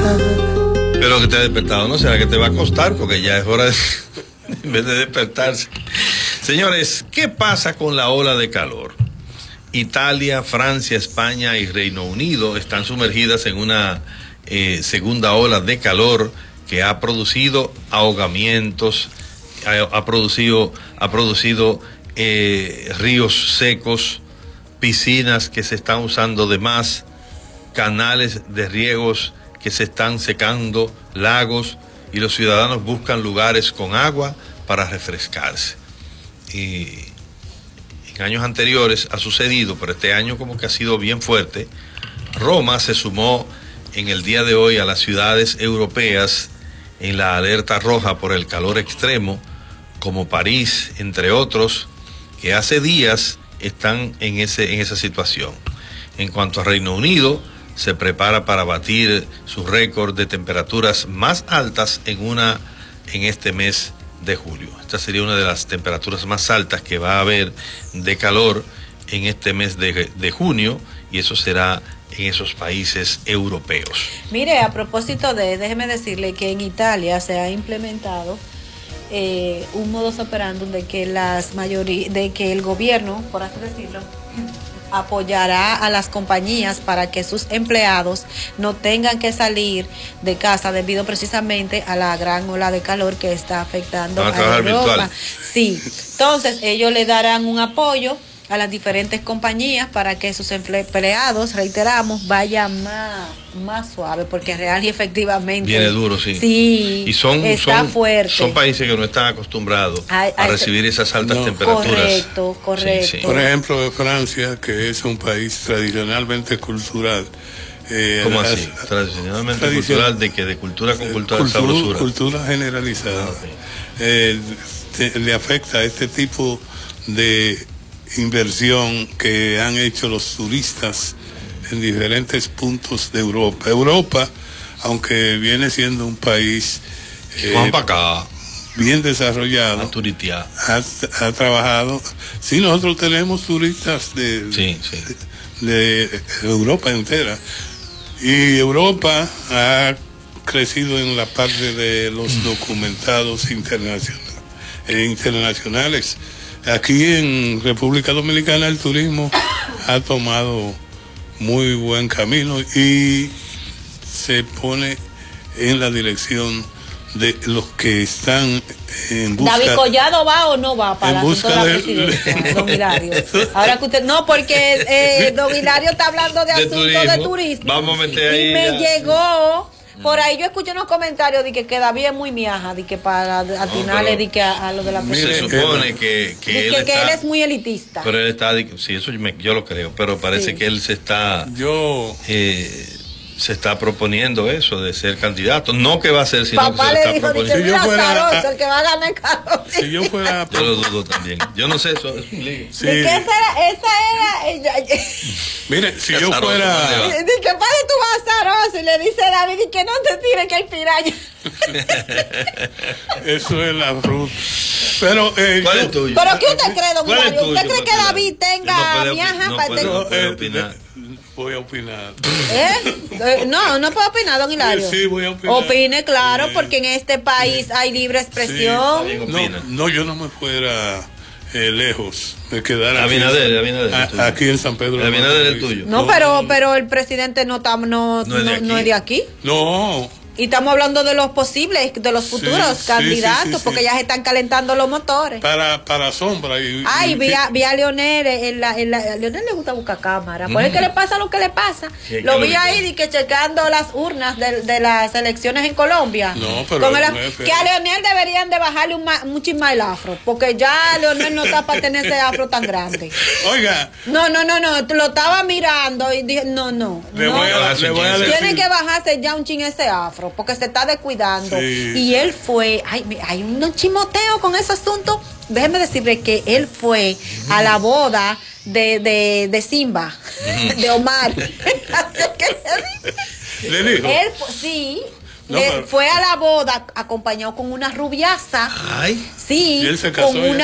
Pero que te ha despertado, ¿no? Será que te va a acostar porque ya es hora de, en vez de despertarse. Señores, ¿qué pasa con la ola de calor? Italia, Francia, España y Reino Unido están sumergidas en una segunda ola de calor que ha producido ahogamientos, ha producido ríos secos, piscinas que se están usando de más, canales de riegos que se están secando, lagos, y los ciudadanos buscan lugares con agua para refrescarse. Y en años anteriores ha sucedido, pero este año como que ha sido bien fuerte. Roma se sumó en el día de hoy a las ciudades europeas en la alerta roja por el calor extremo, como París, entre otros, que hace días están en esa situación. En cuanto a Reino Unido, se prepara para batir su récord de temperaturas más altas en este mes de julio. Esta sería una de las temperaturas más altas que va a haber de calor en este mes de junio, y eso será en esos países europeos. Mire, a propósito déjeme decirle que en Italia se ha implementado un modus operandum de que el gobierno, por así decirlo, apoyará a las compañías para que sus empleados no tengan que salir de casa debido precisamente a la gran ola de calor que está afectando a Europa. Virtual. Sí, entonces ellos le darán un apoyo a las diferentes compañías para que sus empleados, reiteramos, vayan más suave, porque real y efectivamente viene duro, sí. Sí, y son fuerte. Son países que no están acostumbrados a recibir esas altas temperaturas. Correcto. Sí. Por ejemplo, Francia, que es un país tradicionalmente cultural. ¿Cómo así? Tradicionalmente cultural, ¿de qué? ¿De cultura con cultura de sabrosura? Cultura generalizada. Le afecta este tipo de inversión que han hecho los turistas en diferentes puntos de Europa. Europa, aunque viene siendo un país bien desarrollado, ha trabajado. Sí, nosotros tenemos turistas de Europa entera, y Europa ha crecido en la parte de los documentados internacionales. Aquí en República Dominicana el turismo ha tomado muy buen camino y se pone en la dirección de los que están en busca. ¿David Collado va o no va para el asunto de la presidencia, don Hilario? Ahora que usted, no, porque don Hilario está hablando de asuntos de turismo. Vamos a meter ahí. Y me llegó. Por ahí yo escuché unos comentarios de que David es muy miaja, de que para atinarle de que a lo de la presidencia. Se supone que él es muy elitista. Pero él está, sí, eso yo lo creo, pero parece que él se está proponiendo eso de ser candidato. No que va a ser, sino Papá que se le dijo, proponiendo. Si yo fuera el que va a ganar el carro. Si yo fuera... Yo lo dudo también. Yo no sé eso. Sí. ¿De qué esa era? Mire, si yo fuera... ¿De qué padre tú vas azaroso? Y le dice David, y que no te tire que hay piraña. Eso es la ruta. Pero, ¿cuál es tuyo? ¿Pero qué usted cree, don Mario? ¿Usted cree que David tenga miaja? No puede opinar. Voy a opinar. No puedo opinar, don Hilario. Sí, voy a opinar. Opine, claro, porque en este país hay libre expresión. No, yo no me fuera lejos. Me quedara aquí en San Pedro. Abinader es el tuyo. No, pero el presidente no es de aquí. No. Y estamos hablando de los posibles, de los futuros candidatos, porque ya se están calentando los motores. Para sombra. Vi a Leonel, a Leonel le gusta buscar cámara. Por el que le pasa lo que le pasa. Lo vi ahí checando las urnas de las elecciones en Colombia. No, pero que a Leonel deberían de bajarle muchísimo el afro, porque ya Leonel no está para tener ese afro tan grande. Oiga. No, lo estaba mirando y dije, no. Tiene que bajarse ya un chin ese afro, porque se está descuidando. Y él fue, hay un chimoteo con ese asunto. Déjeme decirle que él fue a la boda de Simba, de Omar. ¿Le dijo? Él fue a la boda acompañado con una rubiaza. Ay. Sí, ¿Y él se casó con una